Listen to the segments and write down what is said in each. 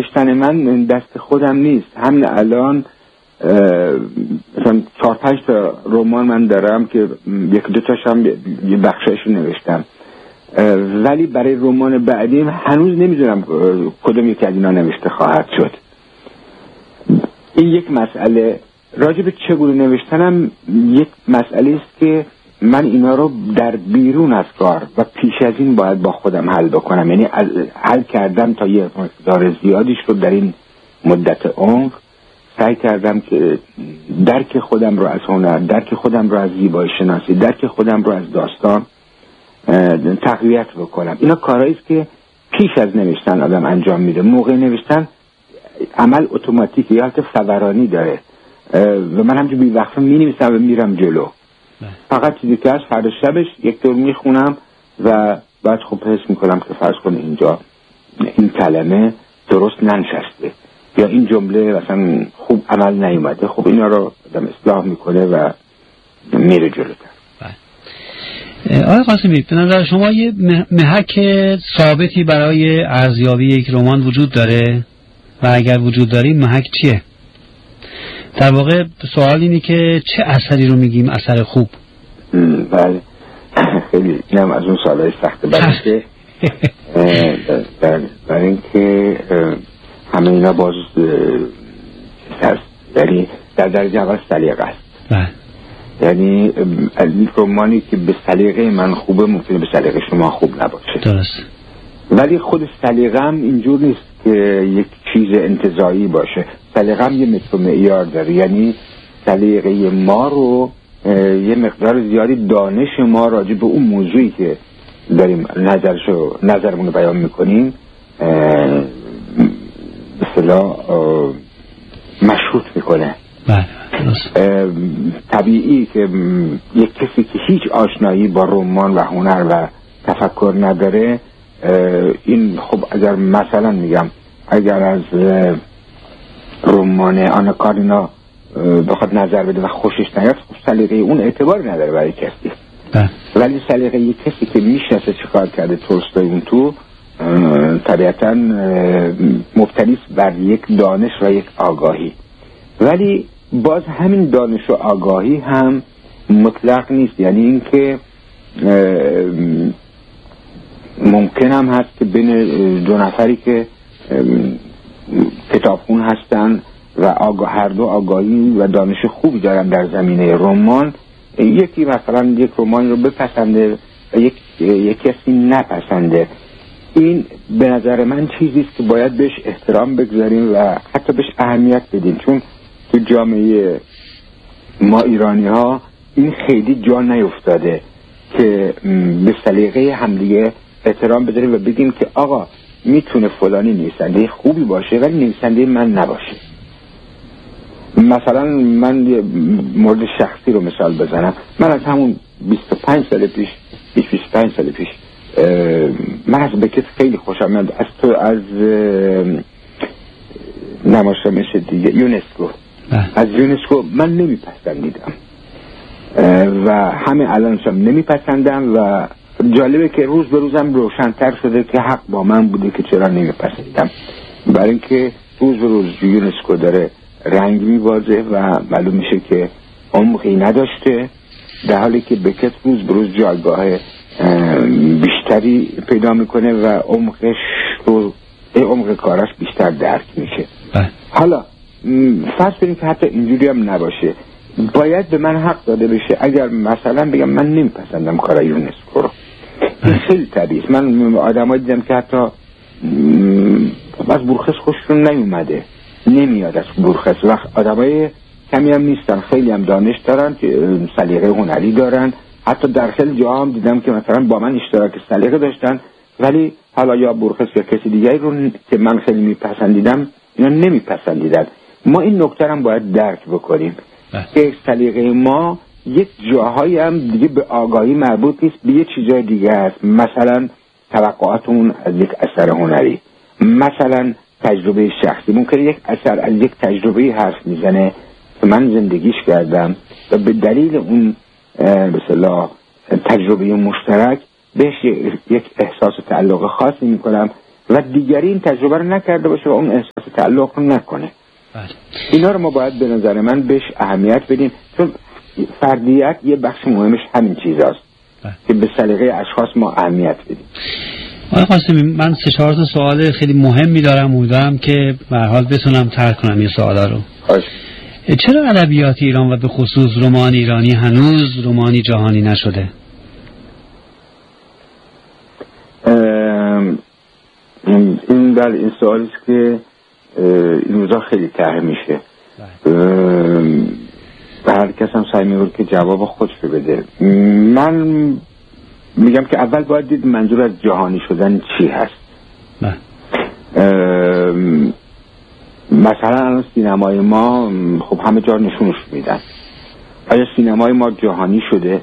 نوشتن من دست خودم نیست. همین الان مثلا 4-5 تا رمان من دارم که 1-2 تاش هم یه بخشایشو نوشتم، ولی برای رمان بعدیم هنوز نمیدونم کدوم یکی از اینا نوشته خواهد شد. این یک مسئله. راجع به چگونه نوشتنم یک مسئله است که من اینا رو در بیرون از کار و پیش از این باید با خودم حل بکنم. یعنی حل کردم تا یه مقدار زیادیش رو در این مدت عمر سعی کردم که درک خودم رو از هنر، درک خودم رو از زیبایی شناسی، درک خودم رو از داستان تقویت بکنم. اینا کارهایی است که پیش از نوشتن آدم انجام میده. موقع نوشتن عمل اتوماتیکی یا حالت فورانی داره و من همچون بی‌وقفه می‌نویسم و میرم جلو. فقط چیزی که هست فردا شبش یک دور میخونم و بعد خب حس میکنم که فرض کنه اینجا این کلمه درست ننشسته یا این جمله مثلا خوب عمل نیومده. خب اینا رو آدم اصلاح میکنه و میره جلوتر. آقای قاسمی، به نظر شما یه محک ثابتی برای ارزیابی یک رمان وجود داره و اگر وجود داره محک چیه؟ در واقع سوال اینه که چه اثری رو میگیم اثر خوب؟ بله خیلی اینم از اون سوالای سخته. برای اینکه همه اینا باز یعنی در درجه اول سلیقه است. یعنی رمانی که به سلیقه من خوبه ممکنه به سلیقه شما خوب نباشه. درست. ولی خود سلیقه هم اینجور نیست که یک چیز انتزاعی باشه. سلیقه هم یه متر و معیار داره. یعنی سلیقه ما رو یه مقدار زیادی دانش ما راجع به اون موضوعی که داریم نظرمون رو بیان میکنیم به اصطلاح مشروط میکنه. طبیعی که یک کسی که هیچ آشنایی با رمان و هنر و تفکر نداره، این خب اگر مثلا میگم اگر از رمان آنا کارینا بخواد نظر بده و خوشش نیاد، خب سلیقه اون اعتباری نداره برای کسی. ولی سلیقه یک کسی که میشناسه چه کار کرده تولستوی اون تو طبیعتا مبتنی بر یک دانش و یک آگاهی. ولی باز همین دانش و آگاهی هم مطلق نیست. یعنی اینکه ممکن هم هست که بین دو نفری که کتابخون هستن و هر دو آگاهی و دانش خوبی دارن در زمینه رمان، یکی مثلا یک رمان رو بپسنده و یک کسی نپسنده. این به نظر من چیزی است که باید بهش احترام بگذاریم و حتی بهش اهمیت بدیم، چون تو جامعه ما ایرانی ها این خیلی جا نیفتاده که به سلیقه همدیگه احترام بذاریم و بگیم که آقا میتونه فلانی نویسنده خوبی باشه ولی نویسنده من نباشه. مثلا من مورد شخصی رو مثال بزنم. من از همون 25 سال پیش من از بکت خیلی خوشم میاد. از نمایشنامه دیگه یونسکو، از یونسکو من نمیپسندیدم و همه الانشم نمیپسندم و جالبه که روز به روزم روشن‌تر شده که حق با من بوده که چرا نمیپسندیدم. برای اینکه روز به روز یونسکو داره رنگ میبازه و معلوم میشه که عمقی نداشته، در حالی که بکت روز به روز جایگاه بیشتری پیدا میکنه و عمق کاراش بیشتر درک میشه. حالا فرض کنیم که حتی اینجوری هم نباشه، باید به من حق داده بشه اگر مثلا بگم من نمیپسندم کارای یونسکو رو. این خیلی طبیعی است. من آدمایی دیدم که حتی از بورخس خوششون نیومده، نمیاد از بورخس، و آدمای کمی هم نیستن، خیلی هم دانش دارن، سلیقه هنری دارن. حتی در خیلی جاها هم دیدم که مثلا با من اشتراک سلیقه داشتن ولی حالا یا بورخس یا کسی دیگری رو که من خیلی میپسندیدم اینا نمیپسندیدن. ما این نکته هم باید درک بکنیم که سلیقه ما یک جاهایی هم دیگه به آگاهی مربوط نیست، به یه چیزای دیگه است. مثلا توقعاتمون از یک اثر هنری، مثلا تجربه شخصی. ممکنه یک اثر از یک تجربه حرف میزنه که من زندگیش کردم و به دلیل اون به اصطلاح تجربه مشترک بهش یک احساس تعلق خاصی میکنم و دیگری این تجربه رو نکرده باشه و اون احساس تعلق رو نکنه. اینا رو ما باید به نظر من بهش اهمیت بدیم، چون فردیت یه بخش مهمش همین چیزاست که به سلیقه اشخاص ما اهمیت بدیم. آقای قاسمی، من 3-4 سوال خیلی مهمی دارم، امیدوارم که به هر حال بتونم طرح کنم این سوالا رو. چرا ادبیات ایران و به خصوص رمان ایرانی هنوز رمانی جهانی نشده؟ این سوالی است که این روزا خیلی طرح میشه. هر کس هم سعی می‌کنه که جواب خودش رو بده. من میگم که اول باید دید منظور از جهانی شدن چی هست. مثلا الان سینمای ما خب همه جا نشونش میدن. آیا سینمای ما جهانی شده؟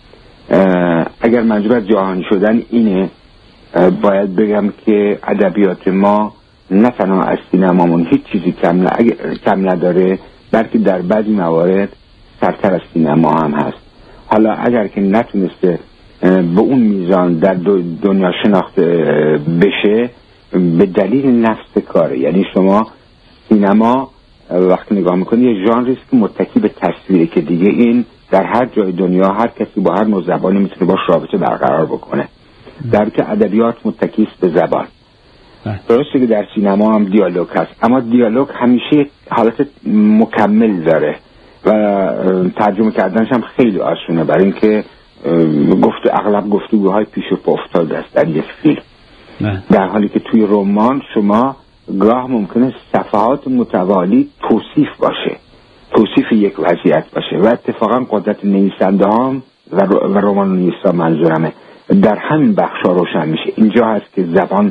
اگر منظور از جهانی شدن اینه، باید بگم که ادبیات ما نه تنها از سینمامون هیچ چیزی کم نداره، بلکه در بعضی موارد سرتر از سینما هم هست. حالا اگر که نتونسته به اون میزان در دنیا شناخته بشه به دلیل نفس کاره. یعنی شما سینما وقتی نگاه میکنی یه ژانری است که متکی به تصویره که دیگه این در هر جای دنیا هر کسی با هر نوع زبانی میتونه باش رابطه برقرار بکنه، در که ادبیات متکی است به زبان. درسته که در سینما هم دیالوگ هست، اما دیالوگ همیشه حالت مکمل داره و ترجمه کردنش هم خیلی آسونه، برای اینکه اغلب گفتگوهای پیش پا افتاده است در یک فیلم. در حالی که توی رمان شما گاه ممکنه صفحات متوالی توصیف باشه، توصیف یک وضعیت باشه و اتفاقا قدرت نویسنده هم و رمان نویسا منظورمه در همین بخشا روشن میشه. اینجا هست که زبان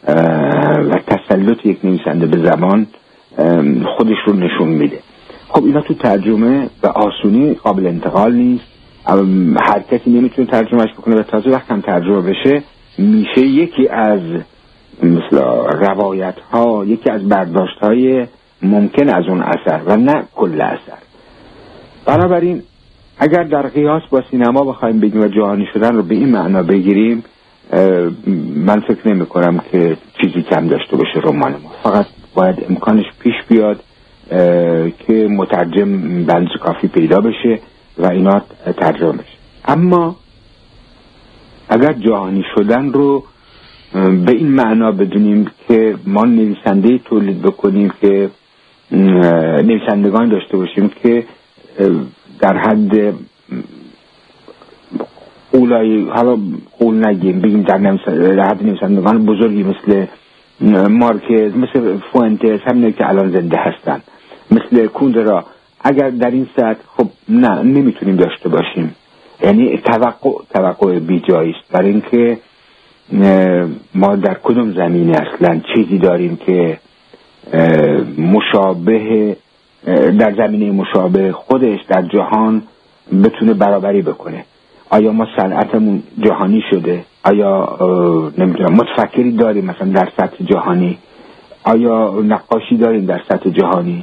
و تسلط یک نویسنده به زبان خودش رو نشون میده. خب اینا تو ترجمه و آسونی قابل انتقال نیست، هر کسی نمیتونه ترجمهش بکنه و تازه وقت هم ترجمه بشه میشه یکی از مثل روایت ها، یکی از برداشت های ممکن از اون اثر و نه کل اثر. بنابراین اگر در قیاس با سینما بخوایم بگیم و جهانی شدن رو به این معنا بگیریم، من فکر نمی کنم که چیزی کم داشته باشه رمان ما. فقط باید امکانش پیش بیاد که مترجم بنز کافی پیدا بشه و اینا ترجمه بشه. اما اگر جهانی شدن رو به این معنا بدونیم که ما نویسنده تولید بکنیم، که نویسندگان داشته باشیم که در حد اولای، حالا قول نگیم بگیم در حد نویسندگان بزرگی مثل مارکز، مثل فوئنتس، همینه که الان زنده هستن، مثل کوندرا، اگر در این سطح خب نه نمیتونیم داشته باشیم. یعنی توقع بی جایی است، برای اینکه ما در کدوم زمینه اصلا چیزی داریم که مشابه در زمینه مشابه خودش در جهان بتونه برابری بکنه؟ آیا ما صنعتمون جهانی شده؟ آیا نمیدونم متفکری داریم مثلا در سطح جهانی؟ آیا نقاشی داریم در سطح جهانی؟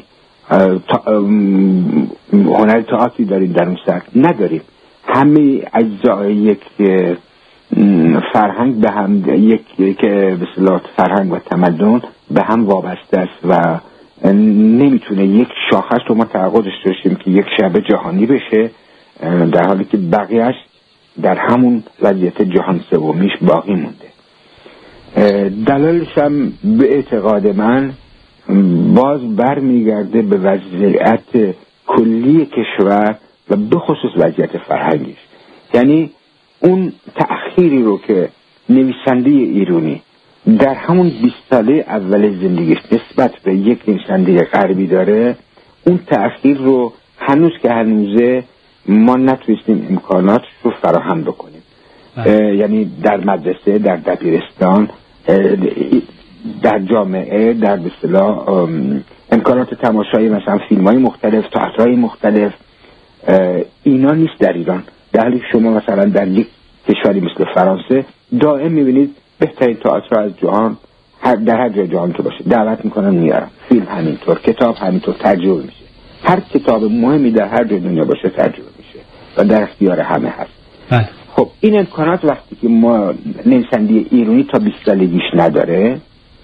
هنر تئاتری داریم در اون سطح؟ نداریم. همه اجزای یک فرهنگ به هم، یک که به اصطلاح فرهنگ و تمدن به هم وابسته است و نمیتونه یک شاخص رو ما توقع داشته باشیم که یک شبه جهانی بشه در حالی که بقیهش در همون وضعیت جهان سومیش باقی مونده. دلایلش هم به اعتقاد من باز برمیگرده به وضعیت کلی کشور و به خصوص وضعیت فرهنگیش. یعنی اون تأخیری رو که نویسنده ایرانی در همون 20 ساله اول زندگیش نسبت به یک نویسنده غربی داره، اون تأخیر رو هنوز که هنوزه ما نتونستیم امکانات رو فراهم بکنیم. یعنی در مدرسه، در دبیرستان، در جامعه، در به اصطلاح امکانات تماشای مثلا فیلم‌های مختلف، تئاترهای مختلف، اینا نیست در ایران. در حالی که شما مثلا در یک کشوری مثل فرانسه دائم می‌بینید بهترین تئاتر از جهان در هر جای جهان که باشه دعوت میکنن میارن، فیلم همینطور، کتاب همینطور ترجمه میشه، هر کتاب مهمی در هر جای دنیا باشه ترجمه میشه و در اختیار همه هست. خب این امکانات وقتی که ما نویسنده ایرانی تا 20 سالگیش نداره،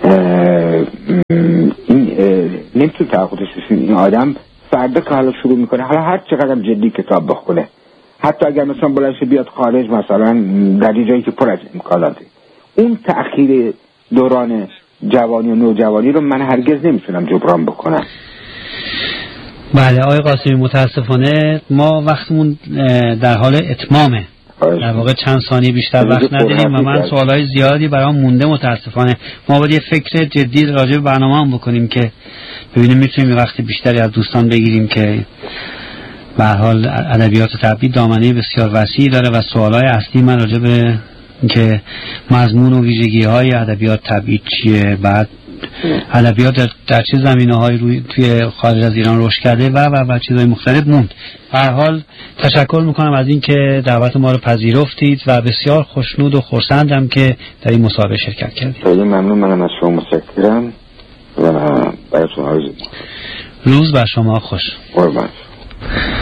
این نمیتونه توقع داشته باشیم این آدم فردا که حالا شروع میکنه، حالا هر چقدر جدی کتاب بخونه، حتی اگر مثلا بلنش بیاد خارج مثلا در جایی که پر از امکاناته، اون تأخیر دوران جوانی و نوجوانی رو من هرگز نمیتونم جبران بکنم. بله آقای قاسمی، متاسفانه ما وقتمون در حال اتمامه، در واقع چند ثانیه بیشتر وقت نداریم و من سوالای زیادی برام مونده. متاسفانه ما باید یه فکر جدی راجع به برنامه هم بکنیم که ببینیم میتونیم یه وقت بیشتری از دوستان بگیریم که به هر حال ادبیات تبعید دامنه بسیار وسیعی داره و سوالای اصلی من راجع به اینکه مضمون و ویژگی‌های ادبیات تبعید چیه، بعد ادبیات در چه زمینه‌هایی توی خارج از ایران رشد کرده و چیزهای مختلف موند. به هر حال تشکر میکنم از اینکه دعوت ما رو پذیرفتید و بسیار خوشنود و خرسندم که در این مسابقه شرکت کردید. خیلی ممنون، منم از شما متشکرم و براتون آرزو. روز بر شما خوش. قربان.